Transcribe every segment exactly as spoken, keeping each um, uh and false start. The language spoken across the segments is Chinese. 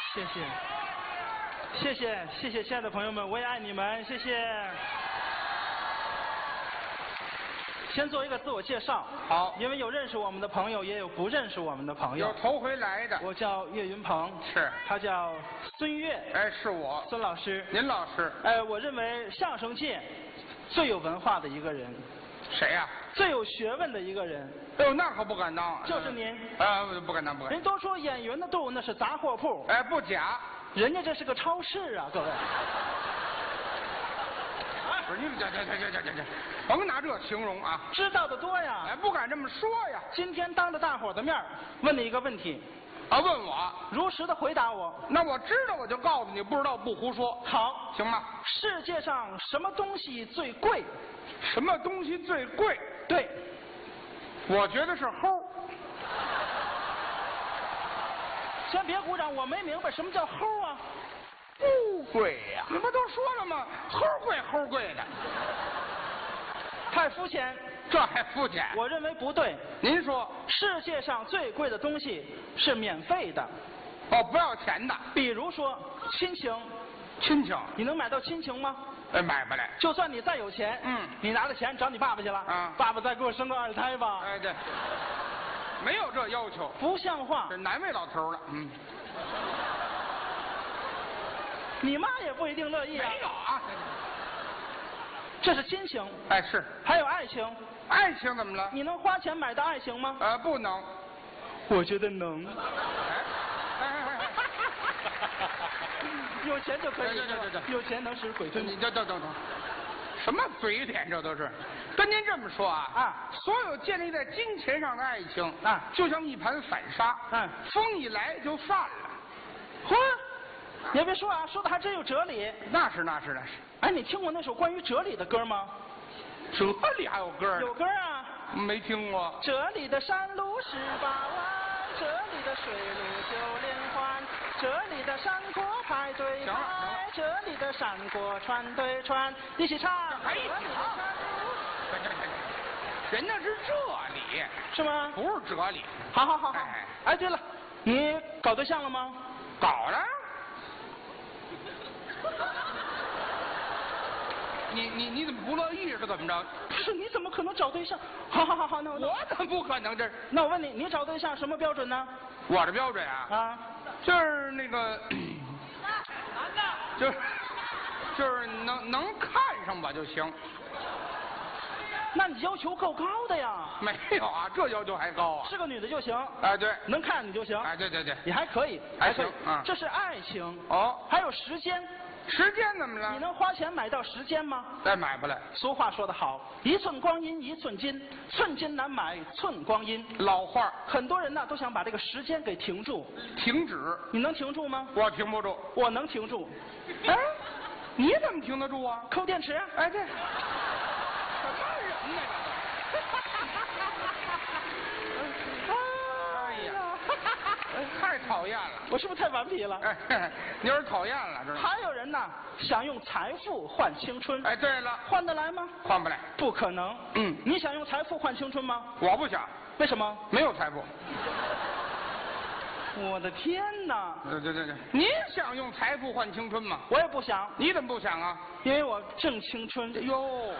谢谢，谢谢，谢谢，亲爱的朋友们，我也爱你们，谢谢。先做一个自我介绍。 好， 因为有认识我们的朋友，也有不认识我们的朋友。 有头回来的。 我叫岳云鹏。 是。 他叫孙越。 哎，是我。 孙老师。 您老师。 哎，我认为相声界最有文化的一个人。 谁呀、啊？ 最有学问的一个人。 哎呦，那可不敢当。 就是您。 啊，不敢当，不敢当。 人都说演员的肚那是杂货铺。 哎，不假。 人家这是个超市啊，各位。 不是你们这这这这这这，甭拿这形容啊！ 知道的多呀。 哎，不敢这么说呀。 今天当着大伙的面问你一个问题。 啊，问我， 如实的回答我。 那我知道我就告诉你，不知道不胡说。 好， 行吗？ 世界上什么东西最贵？ 什么东西最贵？ 对， 我觉得是齁。 先别鼓掌，我没明白什么叫齁啊。 不贵呀、啊，你不都说了吗？齁贵齁贵的， 太肤浅。 这还肤浅？ 我认为不对。 您说， 世界上最贵的东西是免费的， 哦，不要钱的。 比如说亲情。 亲情， 你能买到亲情吗？ 哎，买不来。 就算你再有钱， 嗯， 你拿着钱找你爸爸去了， 啊， 爸爸再给我生个二胎吧。 哎，对，没有这要求， 不像话， 这难为老头了。嗯。 你妈也不一定乐意啊。 没有啊， 这是亲情。 哎，是。 还有爱情。 爱情怎么了？ 你能花钱买到爱情吗？ 呃，不能。 我觉得能。 哎哎哎有钱就可以。 对对对对， 有钱能使鬼推磨。 你等等等等，什么嘴脸？这都是。跟您这么说啊啊， 所有建立在金钱上的爱情啊， 就像一盘散沙， 嗯， 风一来就散了。 嚯！你别说啊，说的还真有哲理。 那是那是那是。 哎，你听过那首关于哲理的歌吗？ 哲理还有歌？ 有歌啊。 没听过。 这里的山路十八弯，这里的水路九连环，这里的山坡排队排，这里的山坡船对船，一起唱。 还一起唱？人家是这理， 是吗？ 不是哲理。 好好好好。 哎哎，对了，你搞对象了吗？ 搞了。你你你怎么不乐意是怎么着？ 不是，你怎么可能找对象？好好好好，那我我怎么不可能？这那我问你，你找对象什么标准呢？ 我的标准啊啊， 就是那个，就是就是能能看上吧就行。 那你要求够高的呀？ 没有啊，这要求还高啊。 是个女的就行。 哎，对， 能看你就行。 哎，对对对， 你还可以， 还行啊。 这是爱情哦， 还有时间。 时间怎么了？ 你能花钱买到时间吗？ 再买不来。 俗话说得好，一寸光阴一寸金，寸金难买寸光阴。 老话， 很多人呢都想把这个时间给停住。 停止。 你能停住吗？ 我停不住。 我能停住。 哎，你怎么停得住啊？ 抠电池。 哎，对。什么人呢？哎呀，太讨厌了！ 我是不是太顽皮了？ 哎，你有点讨厌了，知道吗？ 还有人呢，想用财富换青春。 哎，对了， 换得来吗？ 换不来， 不可能。 嗯， 你想用财富换青春吗？ 我不想。 为什么？ 没有财富。 我的天哪！ 对对对对，你想用财富换青春吗？ 我也不想。 你怎么不想啊？ 因为我正青春。 哟。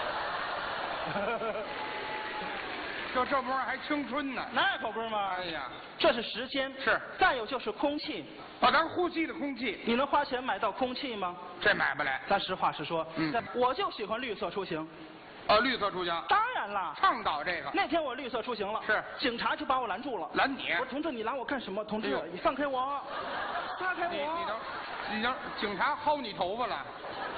这这不是还青春呢？ 那可不是吗？ 哎呀， 这是时间。 是。 再有就是空气。 啊，咱呼吸的空气。 你能花钱买到空气吗？ 这买不来。 咱实话实说。 嗯。 我就喜欢绿色出行。 哦，绿色出行。 当然了。 倡导这个。 那天我绿色出行了。 是。 警察就把我拦住了。 拦你？ 我说同志，你拦我干什么？同志， 哎、 你放开我！放开我！ 你你能，你能，警察薅你头发了？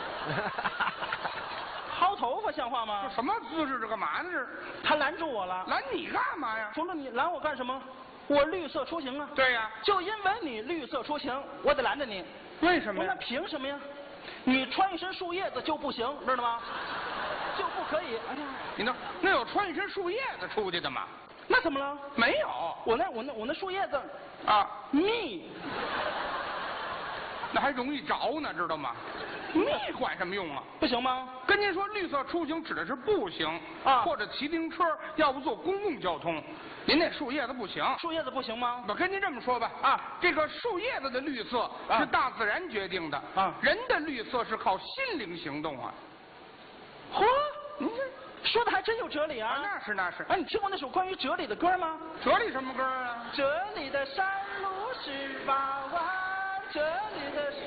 薅头发像话吗？ 这什么姿势？这干嘛呢？这他拦住我了。 拦你干嘛呀？ 同志，你拦我干什么？我绿色出行啊。 对呀、啊。 就因为你绿色出行，我得拦着你。 为什么呀？ 那凭什么呀？你穿一身树叶子就不行，知道吗？就不可以。哎呀， 你那那有穿一身树叶子出去的吗？ 那怎么了？ 没有。 我那我那我那树叶子啊密， 那还容易着呢，知道吗？ 你管什么用啊？ 不行吗？ 跟您说，绿色出行指的是步行啊或者骑自行车，要不坐公共交通。您那树叶子不行。 树叶子不行吗？ 我跟您这么说吧， 啊， 这个树叶子的绿色啊是大自然决定的， 啊人的绿色是靠心灵行动啊。 嚯，您这说的还真有哲理啊！ 啊，那是那是。 哎，你听过那首关于哲理的歌吗？ 哲理什么歌啊？ 这里的山路十八弯，这里的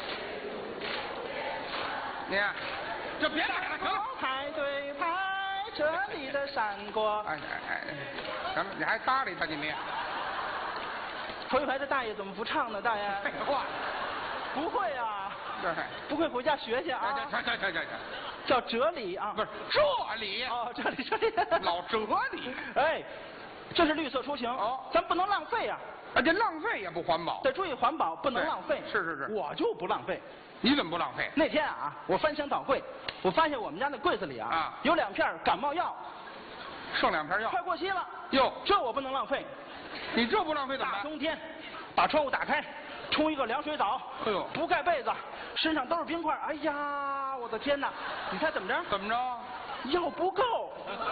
你看，就别打了，行了。 排队排，这里的闪过。 哎哎哎，行了，你还搭理他你们？ 头一排的大爷怎么不唱呢？大爷， 废话。 不会啊， 对。 不会回家学去啊。 行行行行行行， 叫哲理啊。 不是这里。 哦，这里这里。 老哲理。 哎，这是绿色出行。 哦， 咱不能浪费啊。 啊，这浪费也不环保。 得注意环保，不能对浪费。 是是是我就不浪费。 你怎么不浪费？ 那天啊，我翻箱倒柜，我发现我们家那柜子里啊， 啊有两片感冒药， 剩两片药。 快过期了。 哟， 这我不能浪费。 你这不浪费怎么办？ 大冬天，把窗户打开，冲一个凉水澡。 哎呦不盖被子，身上都是冰块。哎呀，我的天哪！你猜怎么着？ 怎么着？ 药不够。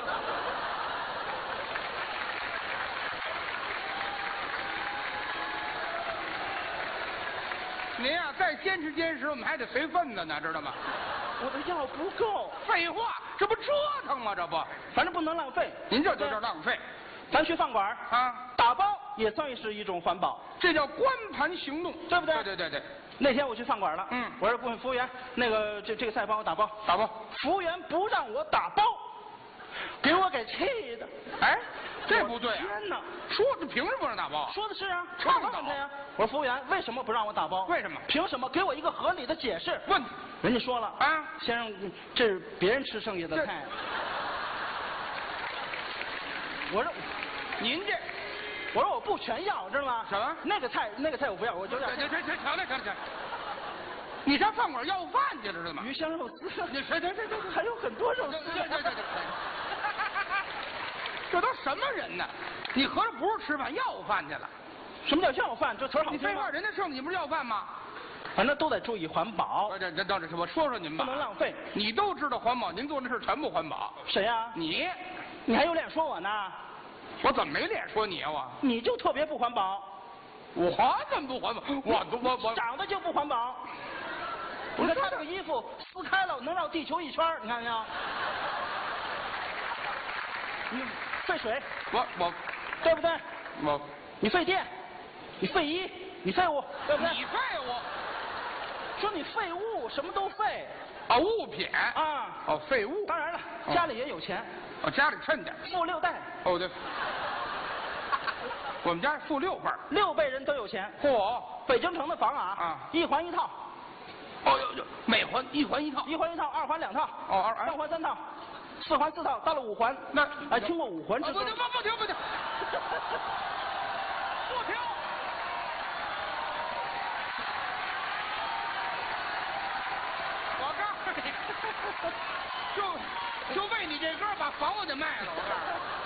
您呀、再坚持坚持，我们还得随份子呢，知道吗？ 我的药不够。 废话，这不折腾吗？这不， 反正不能浪费。 您这就叫浪费咱去饭馆啊！ 打包也算是一种环保， 这叫光盘行动， 对不对？ 对对对对， 那天我去饭馆了， 嗯我说部分服务员，那个这这个菜帮我打包， 打包。 服务员不让我打包，给我给气的。 哎，这不对啊！ 天哪！ 说这凭什么不让打包？ 说的是啊， 倡导我问他呀。我说服务员为什么不让我打包？ 为什么凭什么？给我一个合理的解释。 问人家说了啊先生，这是别人吃剩下的这菜。我说， 您这我说我不全要，知道吗？ 什么那个菜那个菜我不要，我就要这这这这行了行了行了，你上饭馆要饭去了是吗？ 鱼香肉丝。 你这这这这还有很多肉丝。 这这这这这都什么人呢？你合着不是吃饭要饭去了？ 什么叫要饭？这词儿好听吗你废话，人家剩你不是要饭吗？ 反正都得注意环保， 这这这这，我说说您吧， 不能浪费。 你都知道环保，您做那事全不环保。 谁呀？ 你， 你还有脸说我呢？ 我怎么没脸说你啊？我你就特别不环保， 我怎么不环保？我我我长得就不环保。你看他这个衣服撕开了能绕地球一圈儿，你看见没有？你费水， 我我对不对？ 我你费电，你费衣，你废物，对不对？ 你废物说你废物，什么都废啊，物品啊。 哦，废物。 当然了， 哦家里也有钱， 我家里趁点。 富六代， 哦对，我们家是富六辈儿。 六辈人都有钱。 嚯！ 北京城的房啊， 啊一环一套， 哦呦呦，每环一环一套。 一环一套，二环两套， 哦二哎三环三套，四环四套，到了五环， 那哎，听过五环啊不之说？ 停不不停不停，不停！我告诉你，就就为你这歌把房子给卖了，我告诉你。